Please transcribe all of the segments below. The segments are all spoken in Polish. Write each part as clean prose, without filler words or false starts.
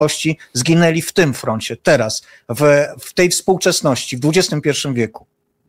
zginęli w tym froncie, teraz, w tej współczesności, w XXI wieku?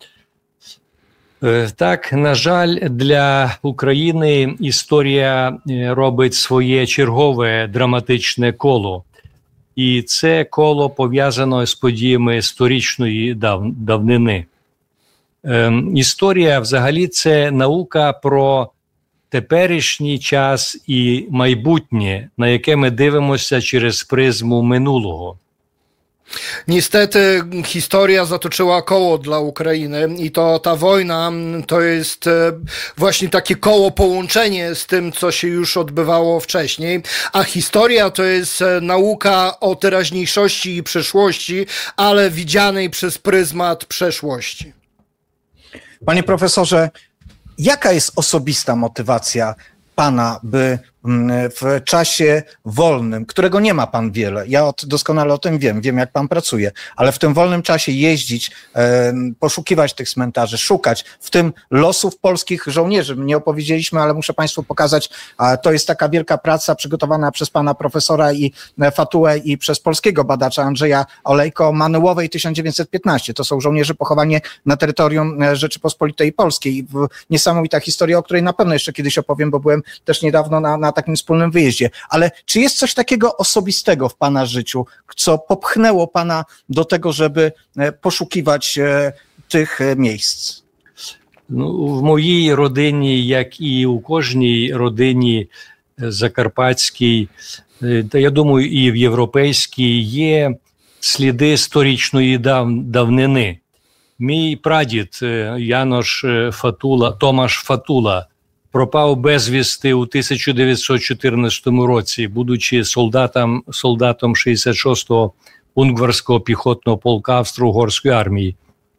Так, на жаль, для України історія робить своє чергове драматичне коло. І це коло пов'язано з подіями сторічної давнини. Історія взагалі це наука про теперішній час і майбутнє, на яке ми дивимося через призму минулого. Niestety historia zatoczyła koło dla Ukrainy i ta wojna to jest właśnie takie koło połączenie z tym, co się już odbywało wcześniej, a historia to jest nauka o teraźniejszości i przyszłości, ale widzianej przez pryzmat przeszłości. Panie profesorze, jaka jest osobista motywacja pana, by w czasie wolnym, którego nie ma pan wiele, ja doskonale o tym wiem jak pan pracuje, ale w tym wolnym czasie jeździć, poszukiwać tych cmentarzy, szukać, w tym losów polskich żołnierzy. Nie opowiedzieliśmy, ale muszę państwu pokazać, to jest taka wielka praca przygotowana przez pana profesora i Fatułę i przez polskiego badacza Andrzeja Olejko, Manyłowej 1915. To są żołnierze pochowani na terytorium Rzeczypospolitej Polskiej. Niesamowita historia, o której na pewno jeszcze kiedyś opowiem, bo byłem też niedawno na takim wspólnym wyjeździe. Ale czy jest coś takiego osobistego w pana życiu, co popchnęło pana do tego, żeby poszukiwać tych miejsc? Ну, в моїй родині, як і у кожній родині закарпатській, та я думаю, і в європейській, є сліди сторічної давнини. Мій прадід Янош Фатула, Томаш Фатула, пропав безвісти у 1914 році, будучи солдатом 66-го Унгварського піхотного полка Австро-Угорської армії.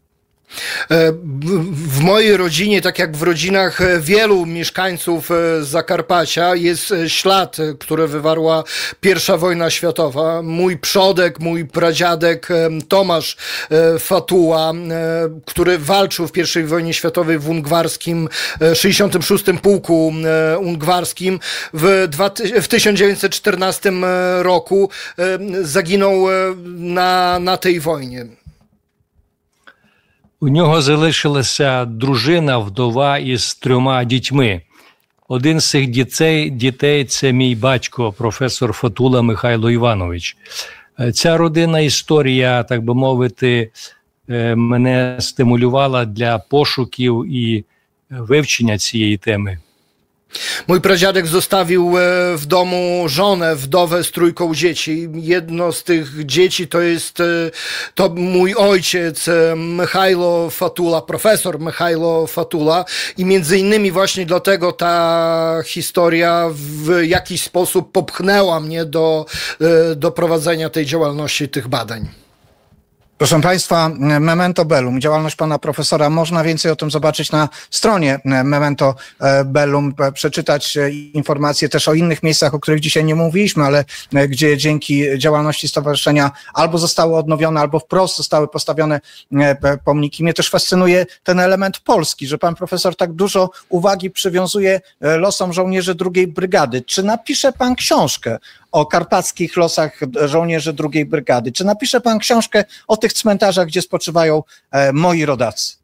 W mojej rodzinie, tak jak w rodzinach wielu mieszkańców Zakarpacia, jest ślad, który wywarła I wojna światowa. Mój przodek, mój pradziadek Tomasz Fatuła, który walczył w I wojnie światowej w ungwarskim 66. Pułku ungwarskim, w 1914 roku zaginął na tej wojnie. У нього залишилася дружина, вдова із 3 дітьми. Один з цих дітей – це мій батько, професор Фатула Михайло Іванович. Ця родинна історія, так би мовити, мене стимулювала для пошуків і вивчення цієї теми. Mój pradziadek zostawił w domu żonę, wdowę z 3 dzieci. Jedno z tych dzieci to mój ojciec Mihajlo Fatula, profesor Mihajlo Fatula, i między innymi właśnie dlatego ta historia w jakiś sposób popchnęła mnie do prowadzenia tej działalności, tych badań. Proszę państwa, Memento Bellum, działalność pana profesora, można więcej o tym zobaczyć na stronie Memento Bellum, przeczytać informacje też o innych miejscach, o których dzisiaj nie mówiliśmy, ale gdzie dzięki działalności stowarzyszenia albo zostały odnowione, albo wprost zostały postawione pomniki. Mnie też fascynuje ten element polski, że pan profesor tak dużo uwagi przywiązuje losom żołnierzy 2. Brygady. Czy napisze pan książkę o karpackich losach żołnierzy 2. Brygady? Czy napisze pan książkę o tych cmentarzах, gdzie spoczywają moi rodacy?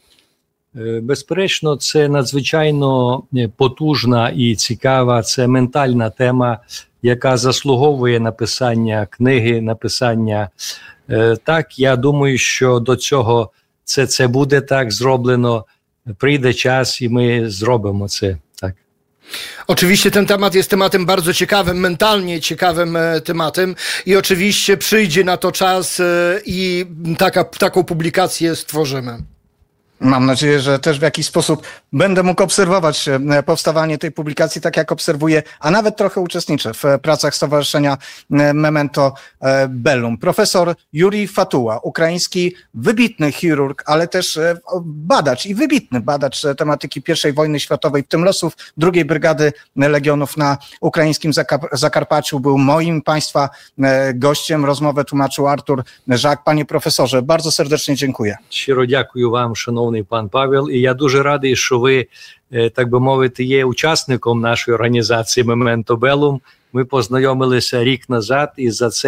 Безперечно, це надзвичайно потужна і цікава, це ментальна тема, яка заслуговує написання книги, написання. Так, я думаю, що до цього це буде так зроблено, прийде час і ми зробимо це. Так. Oczywiście ten temat jest tematem bardzo ciekawym, mentalnie ciekawym tematem i oczywiście przyjdzie na to czas i taką publikację stworzymy. Mam nadzieję, że też w jakiś sposób będę mógł obserwować powstawanie tej publikacji, tak jak obserwuję, a nawet trochę uczestniczę w pracach Stowarzyszenia Memento Bellum. Profesor Jurij Fatuła, ukraiński wybitny chirurg, ale też badacz i wybitny badacz tematyki I wojny światowej, w tym losów 2. Brygady Legionów na ukraińskim Zakarpaciu, był moim państwa gościem. Rozmowę tłumaczył Artur Żak. Panie profesorze, bardzo serdecznie dziękuję. Щиро дякую вам, шановний пан Павел, і я дуже радий, що ви, так би мовити, є учасником нашої організації Memento Bellum, Ми познайомилися рік назад, і за це